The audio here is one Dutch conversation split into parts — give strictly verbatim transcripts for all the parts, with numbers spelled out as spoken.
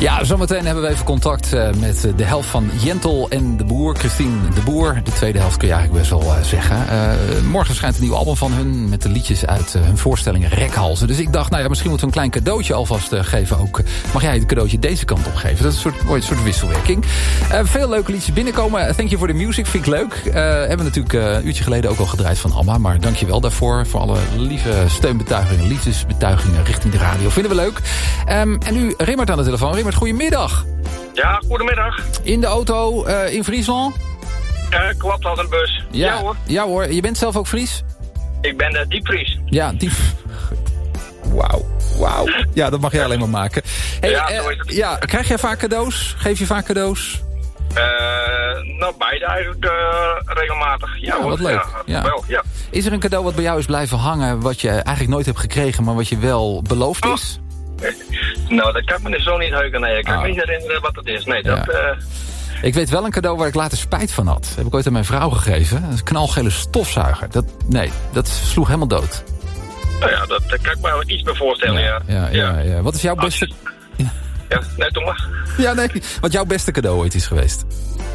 Ja, zometeen hebben we even contact uh, met de helft van Jentel en de Boer. Christine de Boer. De tweede helft kun je eigenlijk best wel uh, zeggen. Uh, morgen verschijnt een nieuw album van hun met de liedjes uit uh, hun voorstellingen Rekhalzen. Dus ik dacht, nou ja, misschien moeten we een klein cadeautje alvast uh, geven ook. Mag jij het cadeautje deze kant op geven? Dat is een soort, een soort wisselwerking. Uh, veel leuke liedjes binnenkomen. Thank you for the music, vind ik leuk. Uh, hebben we natuurlijk uh, een uurtje geleden ook al gedraaid van Amma. Maar dank je wel daarvoor. Voor alle lieve steunbetuigingen, liefdesbetuigingen richting de radio. Vinden we leuk. Um, en nu Rimmert aan de telefoon. Rimmert, goedemiddag. Ja, goedemiddag. In de auto uh, in Friesland? Uh, klopt, als een bus. Ja, ja hoor. Ja hoor. Je bent zelf ook Fries? Ik ben uh, diep Fries. Ja, diep. Wauw. Wauw. Ja, dat mag jij alleen maar maken. Hey, ja, uh, zo is het. Ja, krijg jij vaak cadeaus? Geef je vaak cadeaus? Uh, nou, beide eigenlijk uh, regelmatig. Ja, Ja, hoor. wat leuk. Ja, Ja. Wel, ja. Is er een cadeau wat bij jou is blijven hangen, wat je eigenlijk nooit hebt gekregen, maar wat je wel beloofd is? Oh. Nou, dat kan ik me zo niet heugen. Nee, ik kan Ah. me niet herinneren wat het is. Nee, Ja. dat... Uh, Ik weet wel een cadeau waar ik later spijt van had. Dat heb ik ooit aan mijn vrouw gegeven. Een knalgele stofzuiger. Dat, nee, dat sloeg helemaal dood. nou ja, dat, dat kan ik me wel iets meer voorstellen, ja. Ja, ja, ja. Wat is jouw beste... Ja, Ja, nee, doe maar. ja nee. Wat jouw beste cadeau ooit is geweest?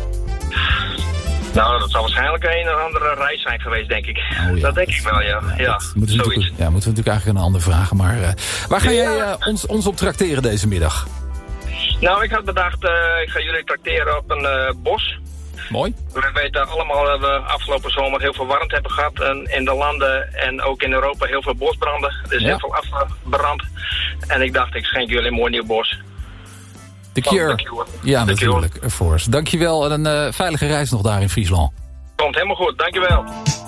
Nou, dat zal waarschijnlijk een of andere reis zijn geweest, denk ik. Oh, ja. Dat denk ik wel, ja. Ja, dat moeten we, zoiets. natuurlijk, ja, moeten we natuurlijk eigenlijk een ander vragen. Maar uh, waar ga Ja. jij uh, ons, ons op trakteren deze middag? Nou, ik had bedacht, uh, ik ga jullie trakteren op een uh, bos. Mooi. We weten allemaal dat we afgelopen zomer heel veel warmte hebben gehad. En in de landen en ook in Europa heel veel bosbranden. Er is Ja. heel veel afgebrand. En ik dacht, ik schenk jullie een mooi nieuw bos. The Van Cure. The Cure. Ja, The natuurlijk. Force. Dankjewel en een uh, veilige reis nog daar in Friesland. Komt helemaal goed, dankjewel.